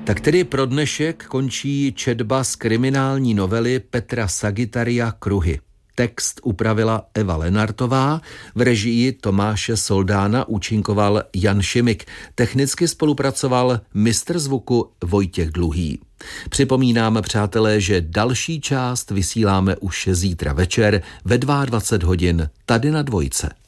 Tak tedy pro dnešek končí četba z kriminální novely Petra Sagittaria Kruhy. Text upravila Eva Lenartová, v režii Tomáše Soldána účinkoval Jan Šimik, technicky spolupracoval mistr zvuku Vojtěch Dluhý. Připomínám, přátelé, že další část vysíláme už zítra večer ve 22 hodin tady na Dvojce.